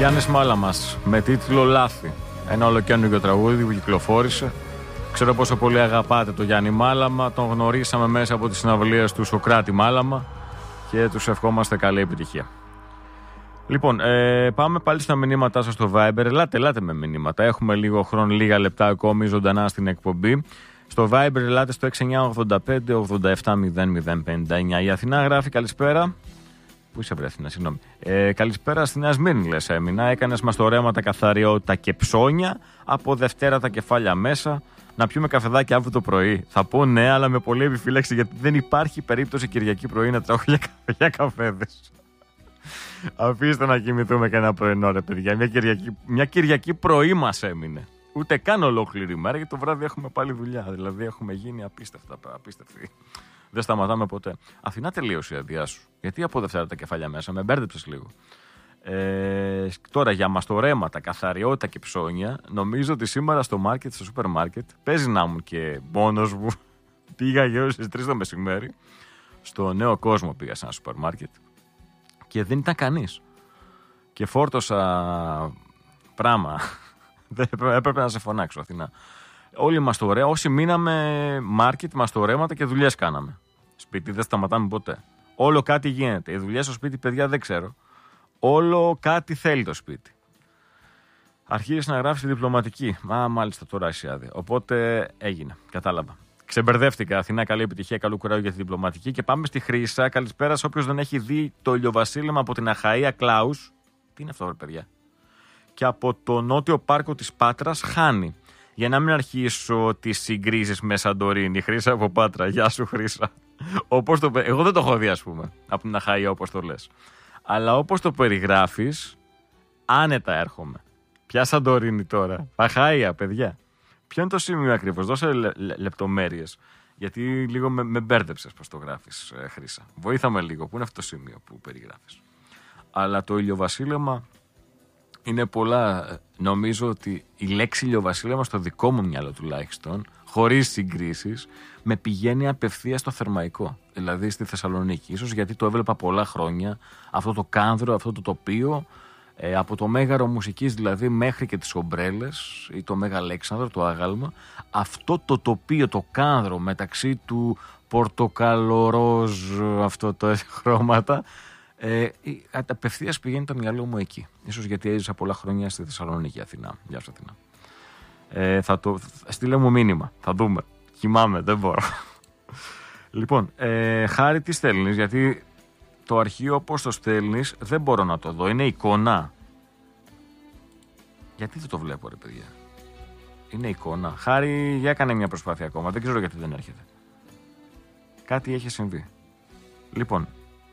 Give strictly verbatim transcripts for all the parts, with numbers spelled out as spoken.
Γιάννης Μάλαμας με τίτλο Λάθη. Ένα ολοκαίνουργιο τραγούδι που κυκλοφόρησε. Ξέρω πόσο πολύ αγαπάτε το Γιάννη Μάλαμα. Τον γνωρίσαμε μέσα από τις συναυλίες του Σοκράτη Μάλαμα και τους ευχόμαστε καλή επιτυχία. Λοιπόν, ε, πάμε πάλι στα μηνύματά σας στο Viber. Ελάτε, ελάτε με μηνύματα. Έχουμε λίγο χρόνο, λίγα λεπτά ακόμη ζωντανά στην εκπομπή. Στο Viber ελάτε στο έξι εννιά ογδόντα πέντε ογδόντα επτά μηδέν μηδέν πενήντα εννιά. Η Αθηνά γράφει καλησπέρα. Πού είσαι, βρε Αθηνά, συγγνώμη. Ε, καλησπέρα στη Νέα Σμύρνη, λες, έμεινα. Έκανες μαστορέματα, καθαριότητα και ψώνια. Από Δευτέρα τα κεφάλια μέσα. Να πιούμε καφεδάκι αύριο το πρωί. Θα πω ναι, αλλά με πολλή επιφύλαξη, γιατί δεν υπάρχει περίπτωση Κυριακή πρωί να τρώω για, για καφέδες. Αφήστε να κοιμηθούμε και ένα πρωινό, ρε παιδιά. Μια Κυριακή, μια Κυριακή πρωί μας έμεινε. Ούτε καν ολόκληρη μέρα, γιατί το βράδυ έχουμε πάλι δουλειά. Δηλαδή έχουμε γίνει απίστευτα, απίστευτοι. Δεν σταματάμε ποτέ. Αθηνά, τελείωσε η αδειά σου. Γιατί από Δευτέρα τα κεφάλια μέσα, με μπέρδεψες λίγο. Ε, τώρα για μαστορέματα, καθαριότητα και ψώνια, νομίζω ότι σήμερα στο μάρκετ, στο σούπερ μάρκετ, παίζει να ήμουν και μόνος μου. Πήγα γύρω στις τρεις το μεσημέρι. Στο Νέο Κόσμο πήγα σε ένα σούπερ μάρκετ και δεν ήταν κανείς. Και φόρτωσα πράγμα. Έπρεπε να σε φωνάξω, Αθηνά. Όλοι μαστορέ, όσοι μείναμε μάρκετ, μαστορέματα και δουλειές κάναμε. Σπίτι δεν σταματάμε ποτέ. Όλο κάτι γίνεται. Οι δουλειές στο σπίτι, παιδιά, δεν ξέρω. Όλο κάτι θέλει το σπίτι. Αρχίζεις να γράφεις τη διπλωματική. Μα μάλιστα τώρα είσαι άδεια. Οπότε έγινε. Κατάλαβα. Ξεμπερδεύτηκα. Αθηνά, καλή επιτυχία, καλού κουράγιο για τη διπλωματική. Και πάμε στη Χρύσα. Καλησπέρα σε όποιος δεν έχει δει το ηλιοβασίλεμα από την Αχαΐα Κλάους. Τι είναι αυτό, ρε παιδιά. Και από το νότιο πάρκο της Πάτρας, Χάνη. Για να μην αρχίσω τις συγκρίσεις με Σαντορίνη. Χρύσα από Πάτρα. Γεια σου, Χρύσα. Όπως το... Εγώ δεν το έχω δει, ας πούμε, από την Αχαΐα, όπως το λες. Αλλά όπως το περιγράφεις, άνετα έρχομαι. Ποια Σαντορίνη τώρα. Αχαΐα, παιδιά. Ποιο είναι το σημείο ακριβώς. Δώσε λε, λε, λεπτομέρειες. Γιατί λίγο με, με μπέρδεψες πως το γράφεις, ε, Χρύσα. Βοήθαμε λίγο. Πού είναι αυτό το σημείο που περιγράφεις. Αλλά το ηλιοβασίλεμα είναι πολλά. Νομίζω ότι η λέξη ηλιοβασίλεμα, στο δικό μου μυαλό τουλάχιστον, χωρίς συγκρίσεις, με πηγαίνει απευθείας στο Θερμαϊκό. Δηλαδή στη Θεσσαλονίκη. Ίσως γιατί το έβλεπα πολλά χρόνια, αυτό το κάνδρο, αυτό το τοπίο, ε, από το Μέγαρο Μουσικής δηλαδή μέχρι και τις Ομπρέλες ή το Μέγα Αλέξανδρο, το Άγαλμα. Αυτό το τοπίο, το κάνδρο μεταξύ του πορτοκαλοροζ, αυτό το χρώματα, ε, απευθείας πηγαίνει το μυαλό μου εκεί. Ίσως γιατί έζησα πολλά χρόνια στη Θεσσαλονίκη, Αθηνά. Γεια σου, Αθηνά. Ε, θα το στείλε μου μήνυμα. Θα δούμε. Κοιμάμαι, δεν μπορώ. Λοιπόν, ε, Χάρη, τι στέλνεις? Γιατί το αρχείο όπως το στέλνεις δεν μπορώ να το δω. Είναι εικόνα. Γιατί δεν το βλέπω, ρε παιδιά? Είναι εικόνα. Χάρη, για έκανε μια προσπάθεια ακόμα. Δεν ξέρω γιατί δεν έρχεται. Κάτι έχει συμβεί. Λοιπόν,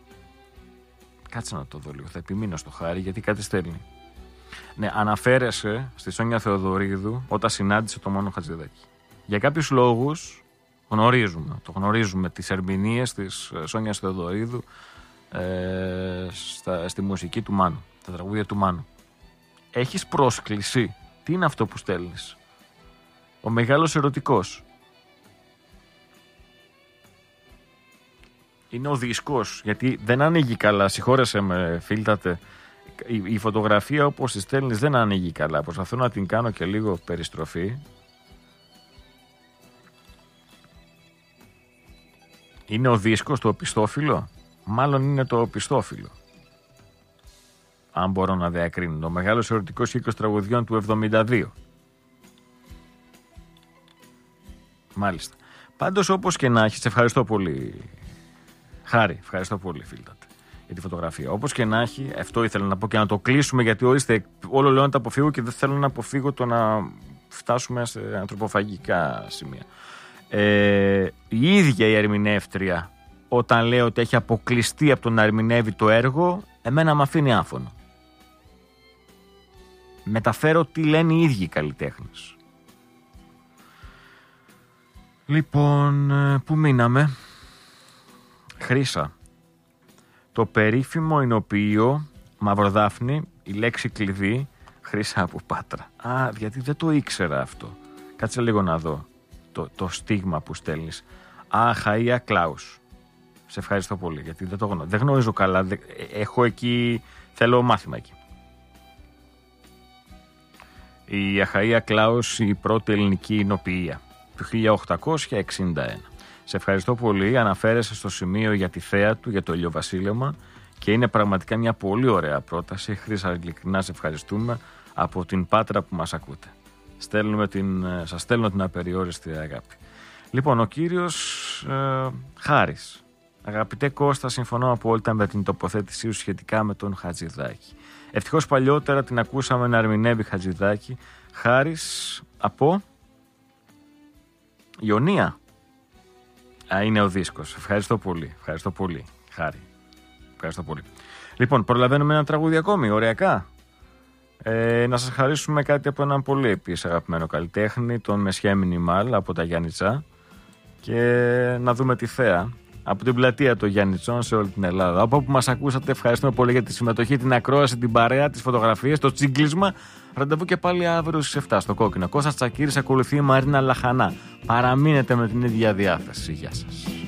κάτσε να το δω λίγο. Θα επιμείνω στο Χάρη γιατί κάτι στέλνει. Ναι, αναφέρεσαι στη Σόνια Θεοδωρίδου όταν συνάντησε το Μάνο Χατζηδάκη. Για κάποιους λόγους γνωρίζουμε, το γνωρίζουμε τις ερμηνείες της Σόνιας Θεοδωρίδου ε, στα, στη μουσική του Μάνου, τα τραγούδια του Μάνου. Έχεις πρόσκληση. Τι είναι αυτό που στέλνεις? Ο μεγάλος ερωτικός. Είναι ο δίσκος, γιατί δεν ανοίγει καλά. Συγχώρεσαι με, φίλτατε. Η, η φωτογραφία όπως τη στέλνεις δεν ανοίγει καλά. Προσπαθώ να την κάνω και λίγο περιστροφή. Είναι ο δίσκος, το οπισθόφυλλο? Μάλλον είναι το οπισθόφυλλο. Αν μπορώ να διακρίνω. Ο μεγάλος ερωτικός κύκλος τραγουδιών του εβδομήντα δύο. Μάλιστα. Πάντως όπως και να έχει, σε ευχαριστώ πολύ. Χάρη, ευχαριστώ πολύ, φίλτατε, για τη φωτογραφία. Όπως και να έχει, αυτό ήθελα να πω και να το κλείσουμε, γιατί ορίστε, όλο λέω να το αποφύγω και δεν θέλω να αποφύγω το να φτάσουμε σε ανθρωποφαγικά σημεία. Ε, η ίδια η ερμηνεύτρια, όταν λέει ότι έχει αποκλειστεί από το να ερμηνεύει το έργο, εμένα με αφήνει άφωνο. Μεταφέρω τι λένε οι ίδιοι οι καλλιτέχνες. Λοιπόν, πού μείναμε? Χρύσα. Το περίφημο εινοποιείο Μαυροδάφνη, η λέξη κλειδί, Χρύσα από Πάτρα. Α, γιατί δεν το ήξερα αυτό. Κάτσε λίγο να δω το, το στίγμα που στέλνεις. Α, Αχαΐα Κλάους. Σε ευχαριστώ πολύ, γιατί δεν το γνωρίζω. Δεν γνωρίζω καλά. Δε, έχω εκεί, θέλω μάθημα εκεί. Η Αχαΐα Κλάους, η πρώτη ελληνική εινοποιία του χίλια οκτακόσια εξήντα ένα. Σε ευχαριστώ πολύ. Αναφέρεσαι στο σημείο για τη θέα του, για το ηλιοβασίλεμα, και είναι πραγματικά μια πολύ ωραία πρόταση. Χρύσα, ειλικρινά σε ευχαριστούμε από την Πάτρα που μας ακούτε. Στέλνουμε την, σας στέλνω την απεριόριστη αγάπη. Λοιπόν, ο κύριος ε, Χάρης. Αγαπητέ Κώστα, συμφωνώ απόλυτα με την τοποθέτησή σου σχετικά με τον Χατζηδάκη. Ευτυχώς παλιότερα την ακούσαμε να ερμηνεύει Χατζηδάκη. Χάρης από Ιωνία. Α, είναι ο δίσκος. Ευχαριστώ πολύ. Ευχαριστώ πολύ, Χάρη. Ευχαριστώ πολύ. Λοιπόν, προλαβαίνουμε ένα τραγούδι ακόμη, ωριακά. Ε, να σας χαρίσουμε κάτι από έναν πολύ επίσης αγαπημένο καλλιτέχνη, τον Μεσχέ Μινιμάλ από τα Γιάννητσά, και να δούμε τη θέα από την πλατεία των Γιάννητσών σε όλη την Ελλάδα. Από όπου μας ακούσατε, ευχαριστούμε πολύ για τη συμμετοχή, την ακρόαση, την παρέα, τις φωτογραφίες, το τσίγκλισμα. Ραντεβού και πάλι αύριο στις εφτά στο Κόκκινο. Κώστας Τσακίρης, ακολουθεί η Μαρίνα Λαχανά. Παραμείνετε με την ίδια διάθεση. Γεια σας.